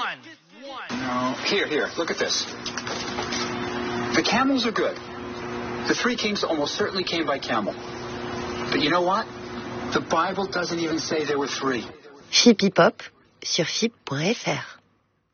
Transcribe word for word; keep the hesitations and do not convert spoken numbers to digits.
one. No. Here, here, look at this. The camels are good. The three kings almost certainly came by camel. But you know what? The Bible doesn't even say there were three. Phippie Pop sur F I P point F R